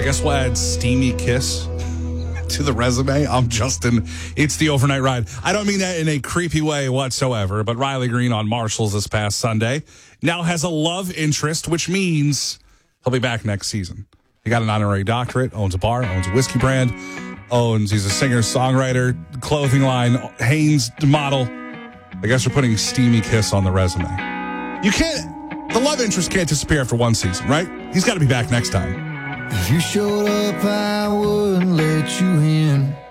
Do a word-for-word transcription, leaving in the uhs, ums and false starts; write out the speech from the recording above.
I guess we'll add Steamy Kiss to the resume. I'm Justin. It's the Overnight Ride. I don't mean that in a creepy way whatsoever, but Riley Green on Marshalls this past Sunday now has a love interest, which means he'll be back next season. He got an honorary doctorate, owns a bar, owns a whiskey brand, owns, he's a singer, songwriter, clothing line, Hanes model. I guess we're putting Steamy Kiss on the resume. You can't, the love interest can't disappear after one season, right? He's got to be back next time. If you showed up, I wouldn't let you in.